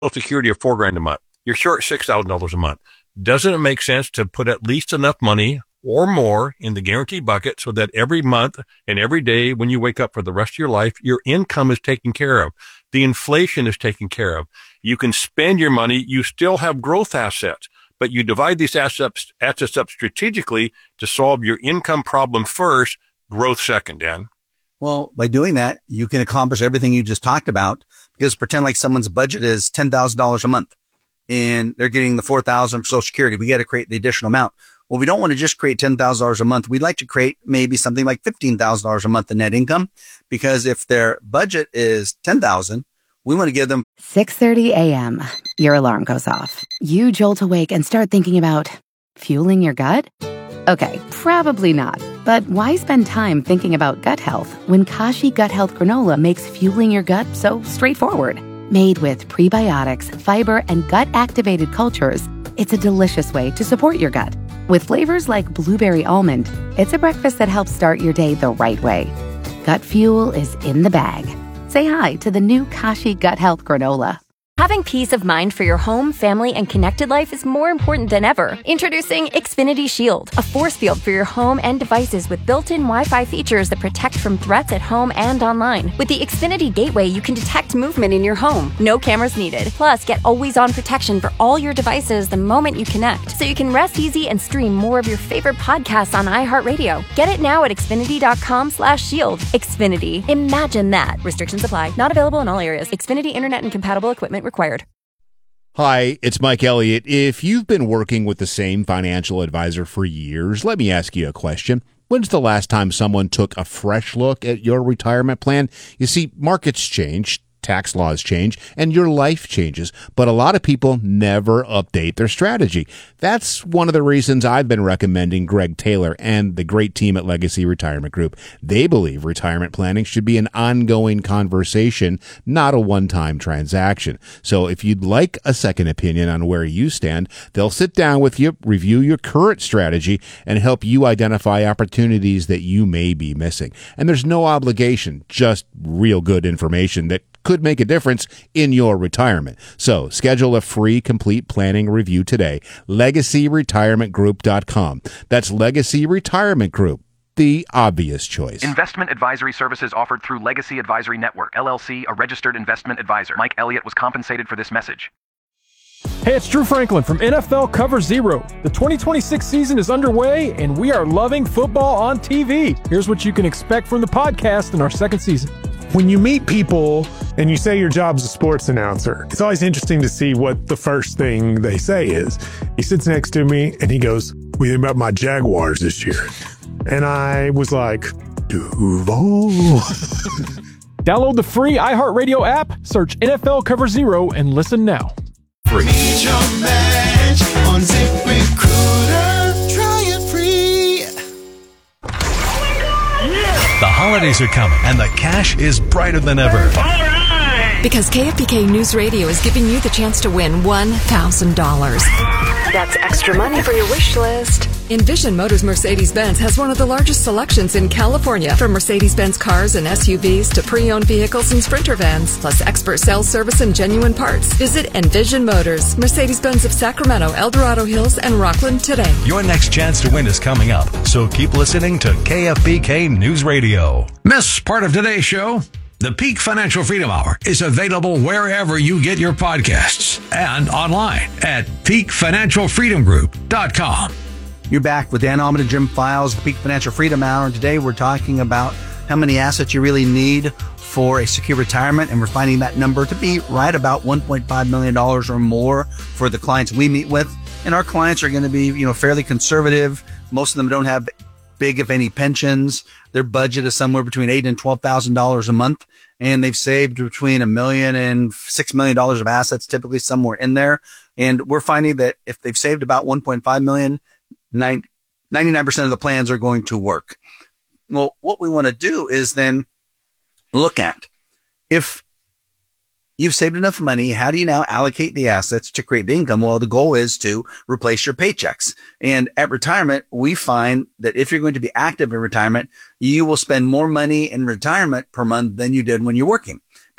Social Security of $4,000 a month. You're short $6,000 a month. Doesn't it make sense to put at least enough money or more in the guaranteed bucket so that every month and every day when you wake up for the rest of your life, your income is taken care of? The inflation is taken care of. You can spend your money. You still have growth assets, but you divide these assets up strategically to solve your income problem first, growth second, Dan. Well, by doing that, you can accomplish everything you just talked about, because pretend like someone's budget is $10,000 a month and they're getting the $4,000 from Social Security. We got to create the additional amount. Well, we don't want to just create $10,000 a month. We'd like to create maybe something like $15,000 a month in net income, because if their budget is $10,000, we want to give them 6:30 a.m. Your alarm goes off. You jolt awake and start thinking about fueling your gut? Okay, probably not. But why spend time thinking about gut health when Kashi Gut Health Granola makes fueling your gut so straightforward? Made with prebiotics, fiber, and gut-activated cultures, it's a delicious way to support your gut. With flavors like blueberry almond, it's a breakfast that helps start your day the right way. Gut fuel is in the bag. Say hi to the new Kashi Gut Health Granola. Having peace of mind for your home, family, and connected life is more important than ever. Introducing Xfinity Shield, a force field for your home and devices with built-in Wi-Fi features that protect from threats at home and online. With the Xfinity Gateway, you can detect movement in your home. No cameras needed. Plus, get always-on protection for all your devices the moment you connect, so you can rest easy and stream more of your favorite podcasts on iHeartRadio. Get it now at Xfinity.com/shield. Xfinity. Imagine that. Restrictions apply. Not available in all areas. Xfinity Internet and compatible equipment required. Hi, it's Mike Elliott. If you've been working with the same financial advisor for years, let me ask you a question. When's the last time someone took a fresh look at your retirement plan? You see, markets change, tax laws change, and your life changes, but a lot of people never update their strategy. That's one of the reasons I've been recommending Greg Taylor and the great team at Legacy Retirement Group. They believe retirement planning should be an ongoing conversation, not a one-time transaction. So if you'd like a second opinion on where you stand, they'll sit down with you, review your current strategy, and help you identify opportunities that you may be missing. And there's no obligation, just real good information that could make a difference in your retirement. So schedule a free complete planning review today. LegacyRetirementGroup.com. That's Legacy Retirement Group, the obvious choice. Investment advisory services offered through Legacy Advisory Network, LLC, a registered investment advisor. Mike Elliott was compensated for this message. Hey, it's Drew Franklin from NFL Cover Zero. The 2026 season is underway, and we are loving football on TV. Here's what you can expect from the podcast in our second season. When you meet people and you say your job's a sports announcer, it's always interesting to see what the first thing they say is. He sits next to me and he goes, "What do you think about my Jaguars this year?" And I was like, Duval. Download the free iHeartRadio app, search NFL Cover Zero, and listen now. Free. Meet your match on ZipRecruiter. Try it free. The holidays are coming, and the cash is brighter than ever. All right! Because KFBK News Radio is giving you the chance to win $1,000. That's extra money for your wish list. Envision Motors Mercedes-Benz has one of the largest selections in California, from Mercedes-Benz cars and SUVs to pre-owned vehicles and Sprinter vans, plus expert sales service and genuine parts. Visit Envision Motors, Mercedes-Benz of Sacramento, El Dorado Hills, and Rockland today. Your next chance to win is coming up, so keep listening to KFBK News Radio. Miss part of today's show? The Peak Financial Freedom Hour is available wherever you get your podcasts and online at peakfinancialfreedomgroup.com. You're back with Dan Almond and Jim Files, the Peak Financial Freedom Hour, and today we're talking about how many assets you really need for a secure retirement, and we're finding that number to be right about $1.5 million or more for the clients we meet with. And our clients are going to be, fairly conservative. Most of them don't have big, if any, pensions. Their budget is somewhere between $8,000 and $12,000 a month, and they've saved between $1 million and $6 million of assets, typically somewhere in there. And we're finding that if they've saved about $1.5 million, 99% of the plans are going to work. Well, what we want to do is then look at, if you've saved enough money, how do you now allocate the assets to create the income? Well, the goal is to replace your paychecks. And at retirement, we find that if you're going to be active in retirement, you will spend more money in retirement per month than you did when you're working,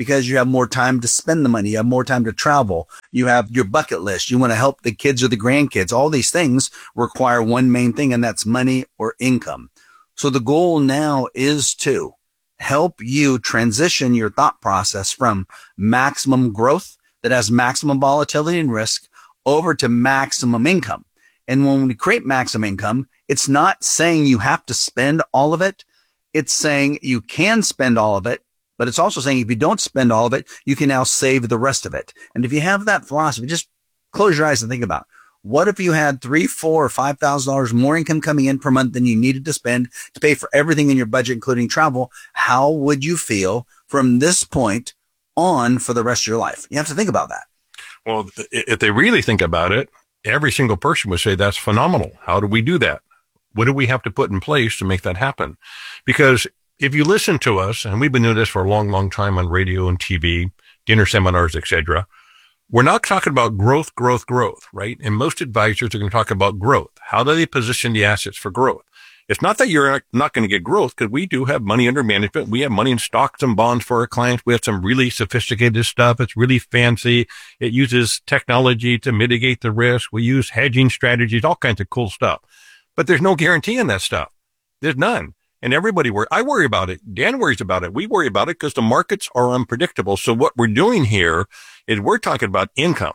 because you have more time to spend the money. You have more time to travel. You have your bucket list. You want to help the kids or the grandkids. All these things require one main thing, and that's money or income. So the goal now is to help you transition your thought process from maximum growth that has maximum volatility and risk over to maximum income. And when we create maximum income, it's not saying you have to spend all of it. It's saying you can spend all of it, but it's also saying if you don't spend all of it, you can now save the rest of it. And if you have that philosophy, just close your eyes and think about, what if you had $3,000, $4,000, or $5,000 more income coming in per month than you needed to spend to pay for everything in your budget, including travel? How would you feel from this point on for the rest of your life? You have to think about that. Well, if they really think about it, every single person would say that's phenomenal. How do we do that? What do we have to put in place to make that happen? Because if you listen to us, and we've been doing this for a long, long time on radio and TV, dinner seminars, etc., we're not talking about growth, right? And most advisors are going to talk about growth. How do they position the assets for growth? It's not that you're not going to get growth, because we do have money under management. We have money in stocks and bonds for our clients. We have some really sophisticated stuff. It's really fancy. It uses technology to mitigate the risk. We use hedging strategies, all kinds of cool stuff. But there's no guarantee in that stuff. There's none. And I worry about it. Dan worries about it. We worry about it because the markets are unpredictable. So what we're doing here is we're talking about income,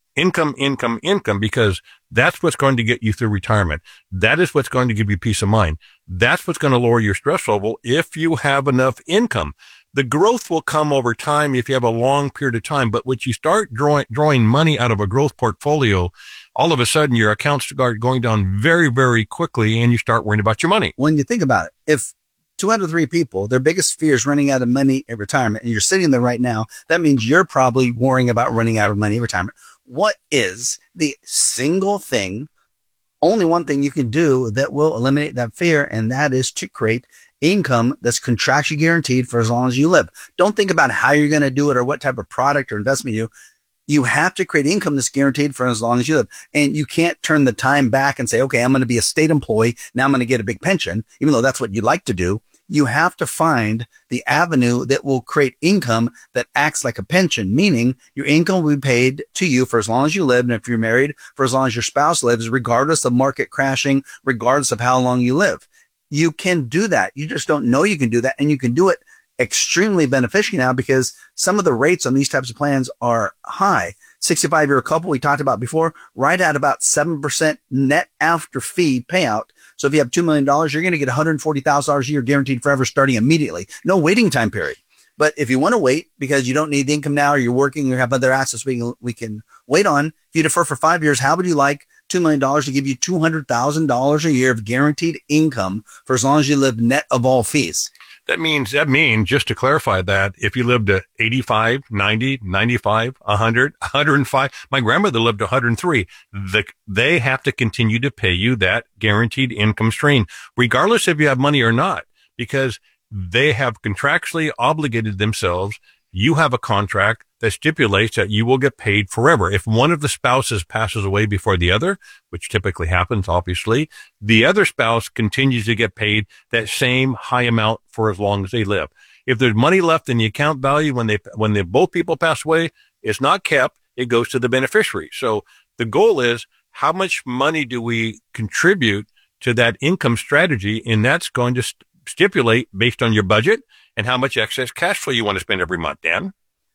because that's what's going to get you through retirement. That is what's going to give you peace of mind. That's what's going to lower your stress level if you have enough income. The growth will come over time if you have a long period of time. But when you start drawing money out of a growth portfolio, all of a sudden your accounts start going down very, very quickly, and you start worrying about your money. When you think about it, if 2 out of 3 people, their biggest fear is running out of money at retirement, and you're sitting there right now, that means you're probably worrying about running out of money at retirement. What is the single thing, only one thing you can do that will eliminate that fear? And that is to create income that's contractually guaranteed for as long as you live. Don't think about how you're going to do it or what type of product or investment you have to create income that's guaranteed for as long as you live. And you can't turn the time back and say, okay, I'm going to be a state employee. Now I'm going to get a big pension, even though that's what you like to do. You have to find the avenue that will create income that acts like a pension, meaning your income will be paid to you for as long as you live. And if you're married, for as long as your spouse lives, regardless of market crashing, regardless of how long you live. You can do that. You just don't know you can do that. And you can do it extremely beneficially now because some of the rates on these types of plans are high. 65-year couple we talked about before, right at about 7% net after fee payout. So if you have $2 million, you're going to get $140,000 a year guaranteed forever, starting immediately. No waiting time period. But if you want to wait because you don't need the income now, or you're working, or have other assets we can wait on, if you defer for 5 years, how would you like $2 million to give you $200,000 a year of guaranteed income for as long as you live net of all fees? That means, just to clarify that, if you lived to 85, 90, 95, 100, 105, my grandmother lived to 103, they have to continue to pay you that guaranteed income stream, regardless if you have money or not, because they have contractually obligated themselves. You have a contract that stipulates that you will get paid forever. If one of the spouses passes away before the other, which typically happens, obviously, the other spouse continues to get paid that same high amount for as long as they live. If there's money left in the account value when they both people pass away, it's not kept. It goes to the beneficiary. So the goal is, how much money do we contribute to that income strategy? And that's going to stipulate based on your budget and how much excess cash flow you want to spend every month, Dan.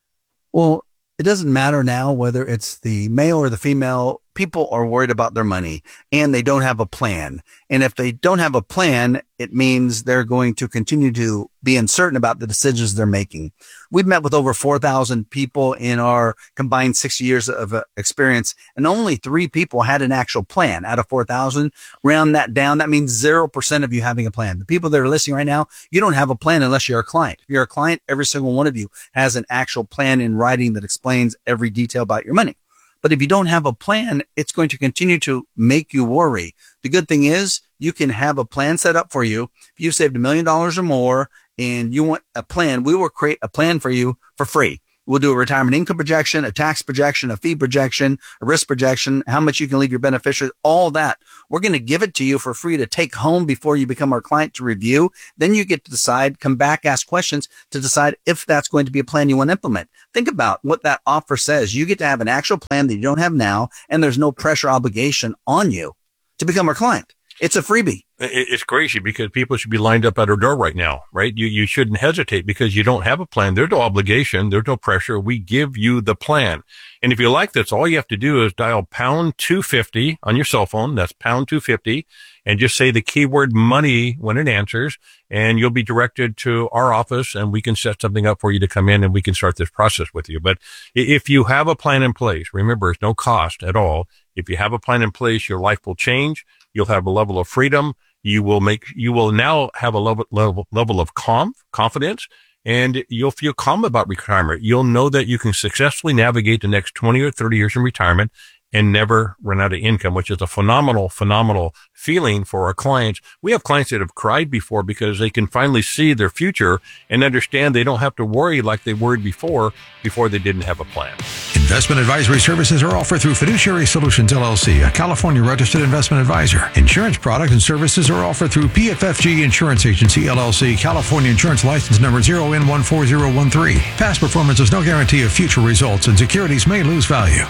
Well, it doesn't matter now whether it's the male or the female. People are worried about their money and they don't have a plan. And if they don't have a plan, it means they're going to continue to be uncertain about the decisions they're making. We've met with over 4,000 people in our combined 60 years of experience, and only 3 people had an actual plan out of 4,000. Round that down, that means 0% of you having a plan. The people that are listening right now, you don't have a plan unless you're a client. If you're a client, every single one of you has an actual plan in writing that explains every detail about your money. But if you don't have a plan, it's going to continue to make you worry. The good thing is you can have a plan set up for you. If you've saved $1 million or more and you want a plan, we will create a plan for you for free. We'll do a retirement income projection, a tax projection, a fee projection, a risk projection, how much you can leave your beneficiaries, all that. We're going to give it to you for free to take home before you become our client to review. Then you get to decide, come back, ask questions to decide if that's going to be a plan you want to implement. Think about what that offer says. You get to have an actual plan that you don't have now, and there's no pressure obligation on you to become our client. It's a freebie. It's crazy because people should be lined up at our door right now, right? You shouldn't hesitate because you don't have a plan. There's no obligation. There's no pressure. We give you the plan. And if you like this, all you have to do is dial pound 250 on your cell phone. That's pound 250 and just say the keyword money when it answers, and you'll be directed to our office and we can set something up for you to come in and we can start this process with you. But if you have a plan in place, remember, it's no cost at all. If you have a plan in place, your life will change. You'll have a level of freedom. You will now have a level of confidence, and you'll feel calm about retirement. You'll know that you can successfully navigate the next 20 or 30 years in retirement and never run out of income, which is a phenomenal feeling for our clients. We have clients that have cried before because they can finally see their future and understand they don't have to worry like they worried before they didn't have a plan. Investment advisory services are offered through Fiduciary Solutions, LLC, a California registered investment advisor. Insurance products and services are offered through PFFG Insurance Agency, LLC, California Insurance License Number 0N14013. Past performance is no guarantee of future results, and securities may lose value.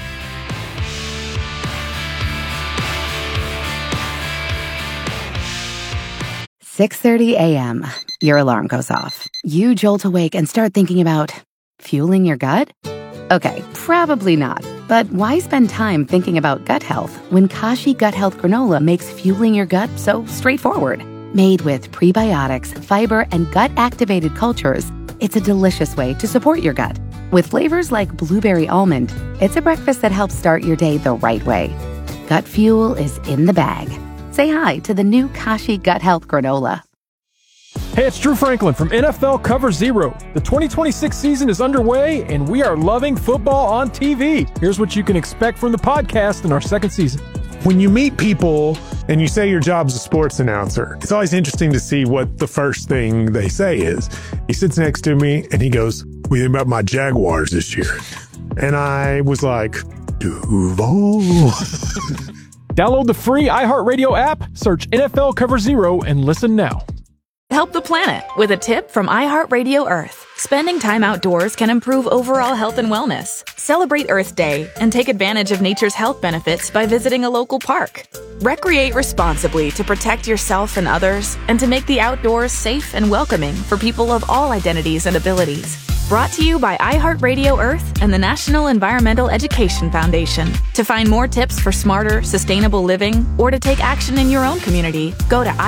"6:30 a.m. Your alarm goes off. You jolt awake and start thinking about fueling your gut? Okay, probably not. But why spend time thinking about gut health when Kashi Gut Health Granola makes fueling your gut so straightforward? Made with prebiotics, fiber, and gut-activated cultures, it's a delicious way to support your gut. With flavors like blueberry almond, it's a breakfast that helps start your day the right way. Gut fuel is in the bag. Say hi to the new Kashi Gut Health Granola. Hey, it's Drew Franklin from NFL Cover Zero. The 2026 season is underway, and we are loving football on TV. Here's what you can expect from the podcast in our second season. When you meet people and you say your job's a sports announcer, it's always interesting to see what the first thing they say is. He sits next to me and he goes, "What do you think about my Jaguars this year?" And I was like, Duval. Download the free iHeartRadio app, search NFL Cover Zero, and listen now. Help the planet with a tip from iHeartRadio Earth. Spending time outdoors can improve overall health and wellness. Celebrate Earth Day and take advantage of nature's health benefits by visiting a local park. Recreate responsibly to protect yourself and others, and to make the outdoors safe and welcoming for people of all identities and abilities. Brought to you by iHeartRadio Earth and the National Environmental Education Foundation. To find more tips for smarter, sustainable living, or to take action in your own community, go to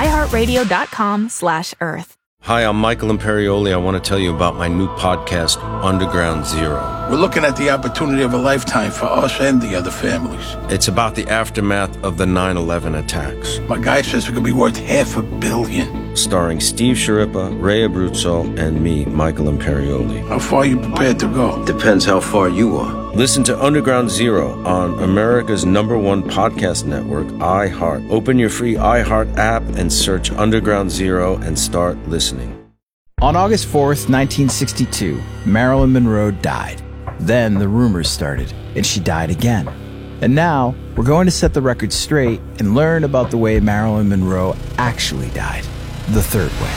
iHeartRadio.com/Earth. Hi, I'm Michael Imperioli. I want to tell you about my new podcast, Underground Zero. We're looking at the opportunity of a lifetime for us and the other families. It's about the aftermath of the 9/11 attacks. My guy says it could be worth $500 million. Starring Steve Sciarippa, Ray Abruzzo, and me, Michael Imperioli. How far are you prepared to go? Depends how far you are. Listen to Underground Zero on America's #1 podcast network, iHeart. Open your free iHeart app and search Underground Zero and start listening. On August 4th, 1962, Marilyn Monroe died. Then the rumors started, and she died again. And now, we're going to set the record straight and learn about the way Marilyn Monroe actually died. The third way.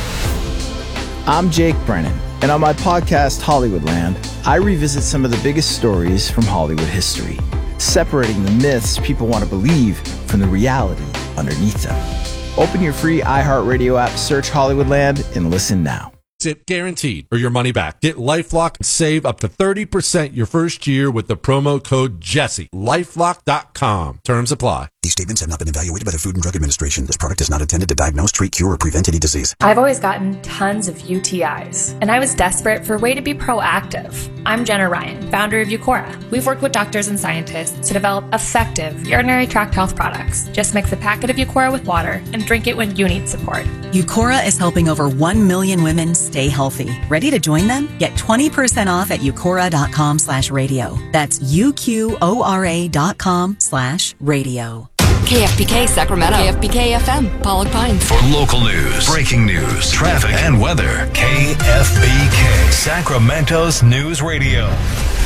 I'm Jake Brennan, and on my podcast, Hollywoodland, I revisit some of the biggest stories from Hollywood history, separating the myths people want to believe from the reality underneath them. Open your free iHeartRadio app, search Hollywoodland, and listen now. Zip guaranteed or your money back. Get LifeLock and save up to 30% your first year with the promo code Jesse. LifeLock.com. Terms apply. These statements have not been evaluated by the Food and Drug Administration. This product is not intended to diagnose, treat, cure, or prevent any disease. I've always gotten tons of UTIs, and I was desperate for a way to be proactive. I'm Jenna Ryan, founder of Eucora. We've worked with doctors and scientists to develop effective urinary tract health products. Just mix a packet of Eucora with water and drink it when you need support. Eucora is helping over 1 million women stay healthy. Ready to join them? Get 20% off at Eucora.com/radio. That's UQORA.com/radio. KFPK Sacramento. KFPK FM, Pollock Pines. For local news, breaking news, traffic, and weather, KFBK, Sacramento's News Radio.